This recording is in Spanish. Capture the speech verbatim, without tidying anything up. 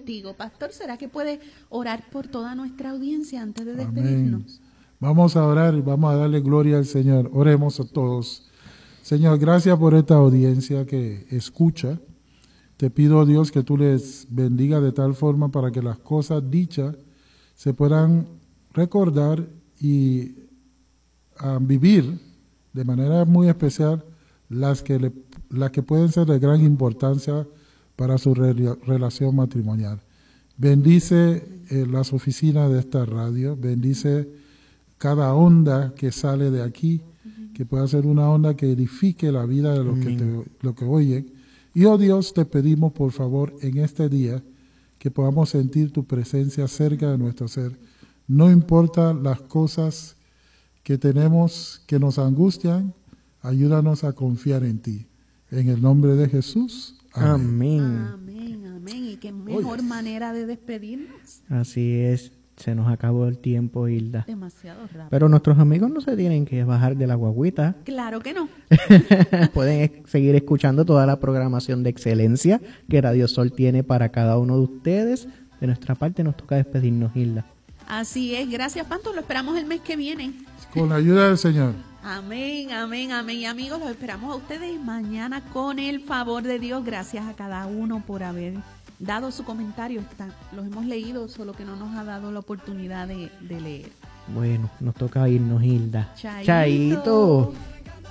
contigo. Pastor, ¿será que puede orar por toda nuestra audiencia antes de Amén. despedirnos? Vamos a orar y vamos a darle gloria al Señor. Oremos a todos. Señor, gracias por esta audiencia que escucha. Te pido, Dios, que tú les bendiga de tal forma para que las cosas dichas se puedan recordar y uh, vivir de manera muy especial las que, le, las que pueden ser de gran importancia para su re, relación matrimonial. Bendice eh, las oficinas de esta radio, bendice cada onda que sale de aquí, que pueda ser una onda que edifique la vida de los que, te, lo que oyen. Y, oh Dios, te pedimos, por favor, en este día, que podamos sentir tu presencia cerca de nuestro ser. No importa las cosas que tenemos que nos angustian, ayúdanos a confiar en ti. En el nombre de Jesús. Amén. Amén, amén. Y qué mejor Oye. manera de despedirnos. Así es. Se nos acabó el tiempo, Hilda. Demasiado rápido. Pero nuestros amigos no se tienen que bajar de la guaguita. Claro que no. Pueden seguir escuchando toda la programación de excelencia que Radio Sol tiene para cada uno de ustedes. De nuestra parte nos toca despedirnos, Hilda. Así es. Gracias, Panto. Lo esperamos el mes que viene. Con la ayuda del Señor. Amén, amén, amén. Y amigos, los esperamos a ustedes mañana con el favor de Dios. Gracias a cada uno por haber dado su comentario. Está, los hemos leído, solo que no nos ha dado la oportunidad de, de leer. Bueno, nos toca irnos, Hilda. Chaito. Chaito.